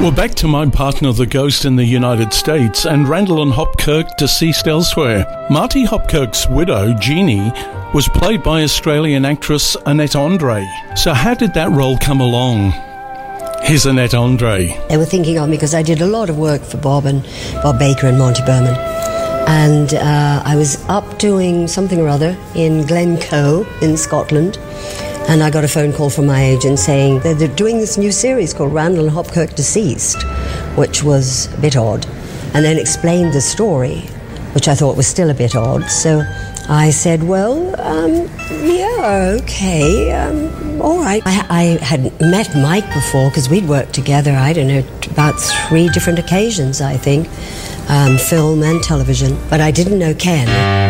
Well, back to My Partner the Ghost in the United States and Randall and Hopkirk deceased elsewhere. Marty Hopkirk's widow, Jeannie, was played by Australian actress Annette Andre. So how did that role come along? Here's Annette Andre. They were thinking of me because I did a lot of work for Bob Baker and Monty Berman. And I was up doing something or other in Glencoe in Scotland. And I got a phone call from my agent saying that they're doing this new series called Randall and Hopkirk Deceased, which was a bit odd, and then explained the story, which I thought was still a bit odd. So I said, well, yeah, okay, all right. I had met Mike before because we'd worked together, I don't know, about 3 different occasions, I think, film and television, but I didn't know Ken.